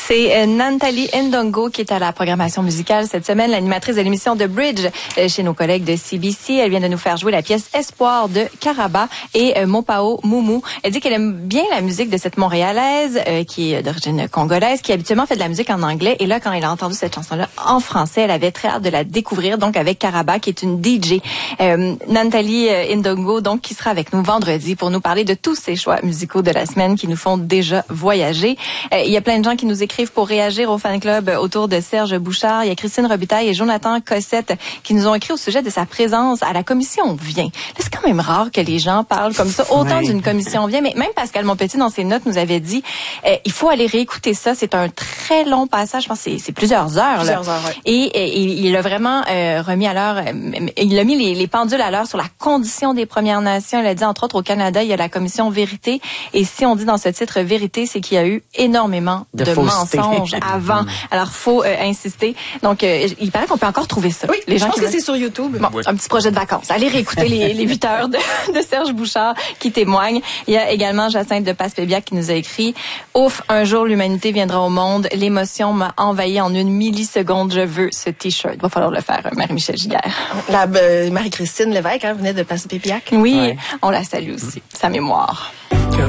C'est Nathalie Ndongo qui est à la programmation musicale cette semaine, l'animatrice de l'émission The Bridge chez nos collègues de CBC. Elle vient de nous faire jouer la pièce Espoir de Karaba et Mopao Moumou. Elle dit qu'elle aime bien la musique de cette Montréalaise qui est d'origine congolaise, qui habituellement fait de la musique en anglais. Et là, quand elle a entendu cette chanson-là en français, elle avait très hâte de la découvrir, donc avec Karaba, qui est une DJ. Nathalie Ndongo, donc, qui sera avec nous vendredi pour nous parler de tous ces choix musicaux de la semaine qui nous font déjà voyager. Il y a plein de gens qui nous écrivent pour réagir au fan club autour de Serge Bouchard. Il y a Christine Robitaille et Jonathan Cossette qui nous ont écrit au sujet de sa présence à la commission Vient. C'est quand même rare que les gens parlent comme ça, autant d'une commission Vient, mais même Pascal Monpetit, dans ses notes, nous avait dit il faut aller réécouter ça. C'est un très long passage, je pense que c'est plusieurs heures. Plusieurs heures, oui. Et il a vraiment remis à l'heure, il a mis les pendules à l'heure sur la condition des Premières Nations. Il a dit, entre autres, au Canada, il y a la commission Vérité. Et si on dit dans ce titre Vérité, c'est qu'il y a eu énormément de mensonges avant. Alors, faut insister. Donc, il paraît qu'on peut encore trouver ça. Oui, les gens je pense que c'est sur YouTube. Bon, un petit projet de vacances. Allez réécouter les 8 heures de Serge Bouchard qui témoigne. Il y a également Jacinthe de Passepébiac qui nous a écrit « Ouf, un jour l'humanité viendra au monde. L'émotion m'a envahi en une milliseconde. Je veux ce T-shirt. » Va falloir le faire, Marie-Michel Giguère. Marie-Christine Lévesque venait de Passepébiac. Oui, on la salue aussi. Sa mémoire.